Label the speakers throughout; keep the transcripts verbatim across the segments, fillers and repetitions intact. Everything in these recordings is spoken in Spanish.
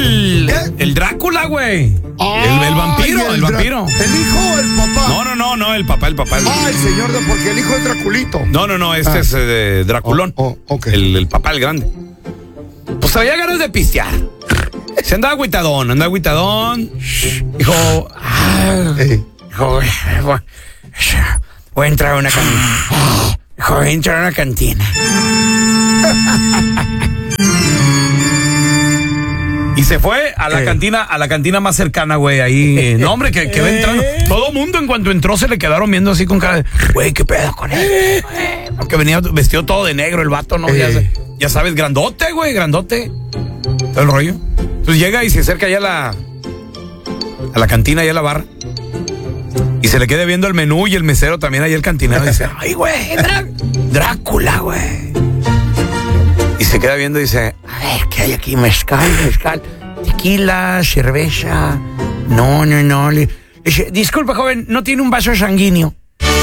Speaker 1: el,
Speaker 2: ¿Qué?
Speaker 1: el Drácula, güey.
Speaker 2: Ah,
Speaker 1: el, el vampiro,
Speaker 2: el
Speaker 1: el
Speaker 2: Dra-
Speaker 1: vampiro.
Speaker 2: ¿El hijo o el papá?
Speaker 1: No, no, no, no, el papá, el papá. El...
Speaker 2: Ah, el señor de... Porque el hijo es Draculito.
Speaker 1: No, no, no, este
Speaker 2: Ah.
Speaker 1: es eh, Draculón.
Speaker 2: Oh, oh, ok.
Speaker 1: el, el papá, el grande. Pues traía ganas de pistear. Se andaba agüitadón, andaba agüitadón. Dijo, ah,
Speaker 2: Ey.
Speaker 1: dijo, voy, voy a entrar a una cantina. Dijo, voy a entrar a una cantina. Y se fue a la
Speaker 2: Eh.
Speaker 1: cantina, a la cantina más cercana, güey, ahí. No, hombre, que, que va entrando. Todo mundo en cuanto entró se le quedaron viendo así con cara de, güey, qué pedo con él. güey?" Porque venía vestido todo de negro el vato, ¿no? Ya,
Speaker 2: Eh.
Speaker 1: ya sabes, grandote, güey, grandote. Todo el rollo. Entonces llega y se acerca allá a la, a la cantina, allá a la barra. Y se le queda viendo el menú y el mesero también ahí el cantinero. Y dice, ay, güey, Drá- Drácula, güey. Y se queda viendo y dice, a ver, ¿qué hay aquí? Mezcal, mezcal, tequila, cerveza. No, no, no. Le dice, disculpa, joven, ¿no tiene un vaso sanguíneo?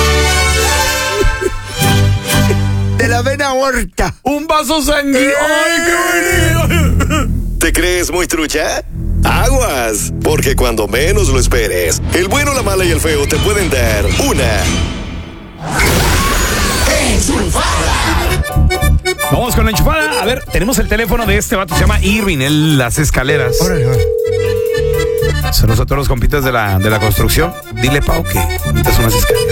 Speaker 2: De la vena horta.
Speaker 1: Un vaso sanguíneo. ¡Ay, qué bonito!
Speaker 3: ¿Te crees muy trucha? Aguas, porque cuando menos lo esperes, el bueno, la mala y el feo te pueden dar una
Speaker 1: Vamos con la enchufada. A ver, tenemos el teléfono de este vato, se llama Irving, él las escaleras.
Speaker 2: Órale, órale.
Speaker 1: Saludos a todos los compitas de la, de la construcción. Dile, Pau, que necesitas unas escaleras.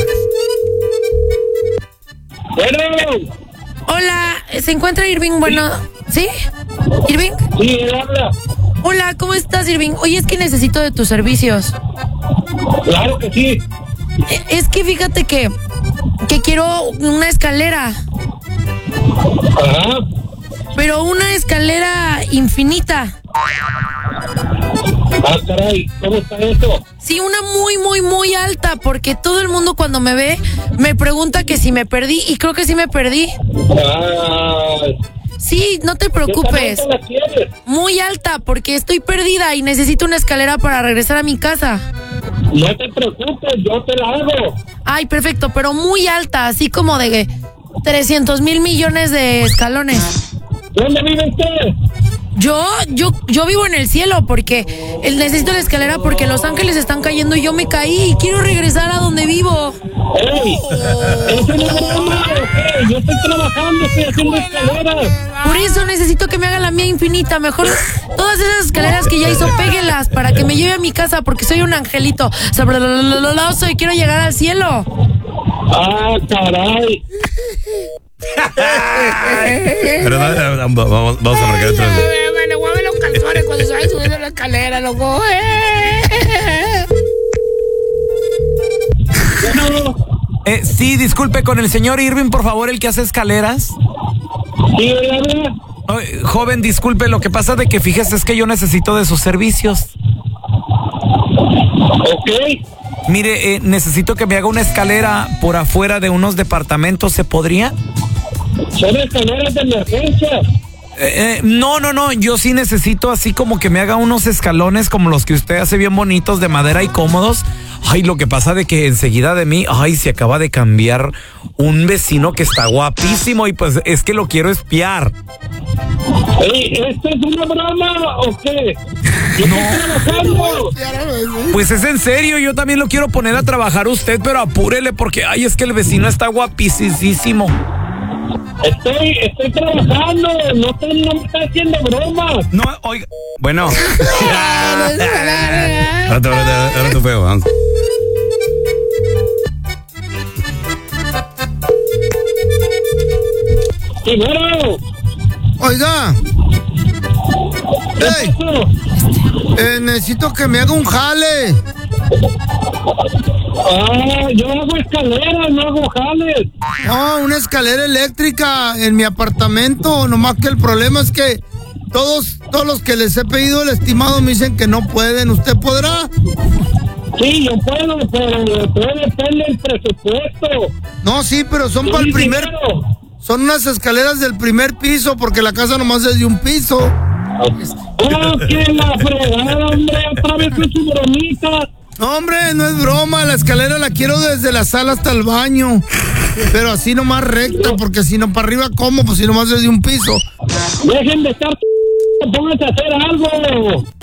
Speaker 4: Bueno,
Speaker 5: Hola, ¿se encuentra Irving? Bueno, ¿sí? ¿Irving?
Speaker 4: sí, él habla.
Speaker 5: Hola, ¿cómo estás, Irving? Oye, es que necesito de tus servicios.
Speaker 4: Claro que sí.
Speaker 5: Eh, Es que fíjate que, que quiero una escalera,
Speaker 4: Ajá.
Speaker 5: pero una escalera infinita.
Speaker 4: Ah, caray, ¿cómo está eso?
Speaker 5: Sí, una muy, muy, muy alta, porque todo el mundo cuando me ve me pregunta que si me perdí, y creo que sí me perdí.
Speaker 4: Ah,
Speaker 5: Sí, no te
Speaker 4: ¿qué
Speaker 5: preocupes.
Speaker 4: tamaño la quieres?
Speaker 5: Muy alta, porque estoy perdida y necesito una escalera para regresar a mi casa.
Speaker 4: No te preocupes, yo te la hago.
Speaker 5: Ay, perfecto, pero muy alta, así como de trescientos mil millones de escalones.
Speaker 4: ¿Dónde vive usted?
Speaker 5: Yo, yo, yo vivo en el cielo porque el- necesito la escalera porque Los Ángeles están cayendo y yo me caí y quiero regresar a donde vivo.
Speaker 4: ¡Ey! ¡Eso no es broma! ¿O qué? Yo estoy trabajando, estoy haciendo escaleras.
Speaker 5: Por eso necesito que me haga la mía infinita. Mejor todas esas escaleras que ya hizo, péguelas para que me lleve a mi casa porque soy un angelito. Sabroso y quiero llegar al cielo.
Speaker 4: ¡Ah, caray!
Speaker 1: Pero no, no, no, vamos, vamos a marcar otra vez.
Speaker 5: Me le mueven los calzones cuando se va subiendo la escalera, loco.
Speaker 4: Bueno,
Speaker 1: Eh, sí, disculpe, con el señor Irving, por favor, el que hace escaleras.
Speaker 4: sí, él habla.
Speaker 1: Ay, joven, disculpe, lo que pasa de que fíjese es que yo necesito de sus servicios.
Speaker 4: Ok.
Speaker 1: Mire, eh, necesito que me haga una escalera por afuera de unos departamentos, ¿se podría?
Speaker 4: Son escaleras de emergencia.
Speaker 1: Eh, eh, no, no, no, yo sí necesito así como que me haga unos escalones como los que usted hace bien bonitos de madera y cómodos. Ay, lo que pasa de que enseguida de mí, ay, se acaba de cambiar un vecino que está guapísimo y pues es que lo quiero espiar.
Speaker 4: Ey, ¿esto es una broma o qué? Yo estoy trabajando.
Speaker 1: Pues es en serio, yo también lo quiero poner a trabajar usted, pero apúrele porque, ay, es que el vecino está guapísimo.
Speaker 4: Estoy, estoy trabajando, no, te, no me estás haciendo bromas.
Speaker 1: No, oiga, bueno. Ahora te- ahora te- ahora tú feo, vamos.
Speaker 4: Sí, bueno,
Speaker 2: Oiga,
Speaker 4: ¿qué
Speaker 2: ey,
Speaker 4: pasó?
Speaker 2: eh, necesito que me haga un jale.
Speaker 4: Ah, yo hago escaleras, no hago jales.
Speaker 2: No, una escalera eléctrica en mi apartamento. Nomás que el problema es que todos, todos los que les he pedido el estimado me dicen que no pueden. ¿Usted podrá?
Speaker 4: Sí, yo puedo, pero todo depende del presupuesto.
Speaker 2: No, sí, pero son
Speaker 4: Sí,
Speaker 2: para el primer.
Speaker 4: dinero.
Speaker 2: Son unas escaleras del primer piso porque la casa nomás es de un piso.
Speaker 4: Ah, que la fregada, hombre, otra vez con su bromita.
Speaker 2: No, hombre, no es broma. La escalera la quiero desde la sala hasta el baño. Pero así nomás recta, porque si no para arriba, ¿cómo? Pues si nomás es de un piso.
Speaker 4: Dejen de estar, pónganse a hacer algo.